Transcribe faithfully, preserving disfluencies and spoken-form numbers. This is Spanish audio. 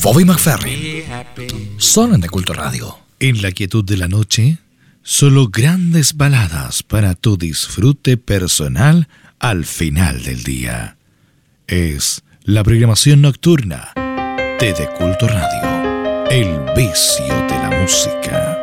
Bobby McFerrin, solo en De Culto Radio. En la quietud de la noche, solo grandes baladas para tu disfrute personal al final del día. Es la programación nocturna de De Culto Radio, el vicio de la música.